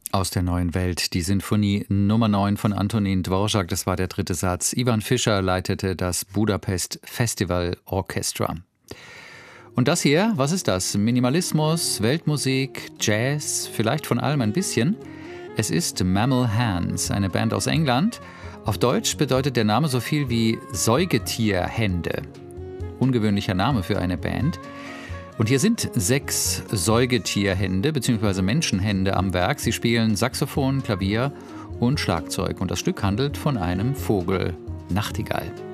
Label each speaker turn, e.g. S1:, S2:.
S1: Aus der neuen Welt, die Sinfonie Nummer 9 von Antonin Dvorak, das war der dritte Satz. Ivan Fischer leitete das Budapest Festival Orchestra. Und das hier, was ist das? Minimalismus, Weltmusik, Jazz, vielleicht von allem ein bisschen? Es ist Mammal Hands, eine Band aus England. Auf Deutsch bedeutet der Name so viel wie Säugetierhände. Ungewöhnlicher Name für eine Band. Und hier sind 6 Säugetierhände bzw. Menschenhände am Werk. Sie spielen Saxophon, Klavier und Schlagzeug. Und das Stück handelt von einem Vogel, Nachtigall.